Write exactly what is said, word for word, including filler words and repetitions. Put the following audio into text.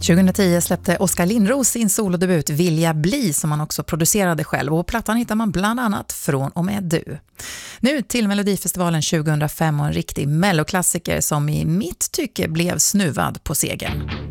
tjugohundratio släppte Oskar Lindros sin solodebut Vilja bli, som han också producerade själv, och plattan hittar man bland annat Från och med du. Nu till Melodifestivalen tjugohundrafem och en riktig melloklassiker som i mitt tycke blev snuvad på segern.